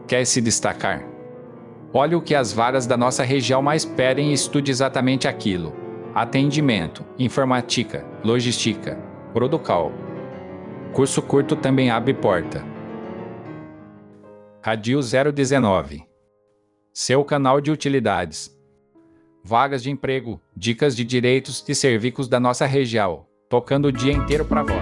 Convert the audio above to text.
Quer se destacar? Olhe o que as vagas da nossa região mais pedem e estude exatamente aquilo. Atendimento, informática, logística, Protocol. Curso curto também abre porta. Radio 019. Seu canal de utilidades. Vagas de emprego, dicas de direitos e serviços da nossa região, tocando o dia inteiro para vós.